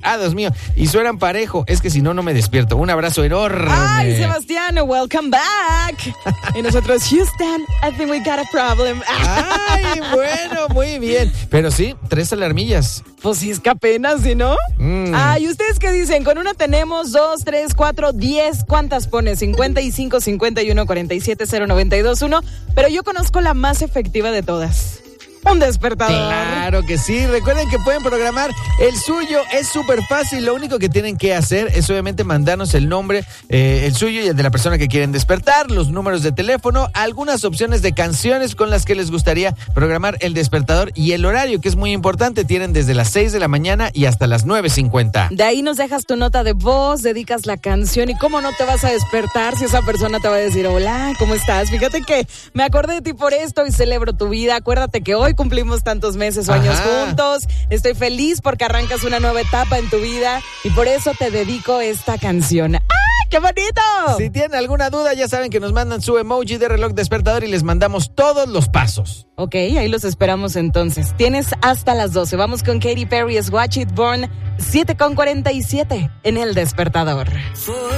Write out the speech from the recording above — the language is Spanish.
Dios mío. Y suenan parejo. Es que si no, no me despierto. Un abrazo enorme. Ay, Sebastián, welcome back. Y nosotros, Houston, I think we got a problem. Ay, bueno, muy bien. Pero sí, 3 alarmillas. Pues sí, es que apenas, ¿sí, no? Ay, ¿ustedes qué dicen? Con una tenemos 2, 3, 4, 10. ¿Cuántas pones? 55, 51, 47, 0, 92, 1. Pero yo conozco la más efectiva de todas. Un despertador. Claro que sí. Recuerden que pueden programar el suyo. Es súper fácil. Lo único que tienen que hacer es obviamente mandarnos el nombre, el suyo y el de la persona que quieren despertar, los números de teléfono, algunas opciones de canciones con las que les gustaría programar el despertador y el horario, que es muy importante. Tienen desde las 6 de la mañana y hasta las 9:50. De ahí nos dejas tu nota de voz, dedicas la canción y cómo no te vas a despertar si esa persona te va a decir, hola, ¿cómo estás? Fíjate que me acordé de ti por esto y celebro tu vida. Acuérdate que hoy cumplimos tantos meses o años juntos. Estoy feliz porque arrancas una nueva etapa en tu vida y por eso te dedico esta canción. ¡Ay, qué bonito! Si tienen alguna duda, ya saben que nos mandan su emoji de reloj despertador y les mandamos todos los pasos. Ok, ahí los esperamos entonces. Tienes hasta las 12. Vamos con Katy Perry, es Watch It Burn, 7:47 en el despertador.